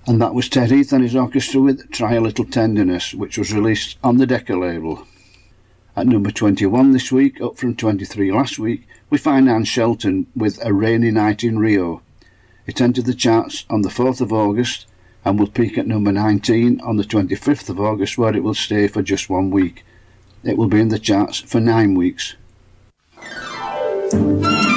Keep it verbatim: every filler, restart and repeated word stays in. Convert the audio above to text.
And that was Ted Heath and his orchestra with Try a Little Tenderness, which was released on the Decca label. At number twenty-one this week, up from twenty-three last week, we find Anne Shelton with A Rainy Night in Rio. It entered the charts on the fourth of August and will peak at number nineteen on the twenty-fifth of August, where it will stay for just one week. It will be in the charts for nine weeks.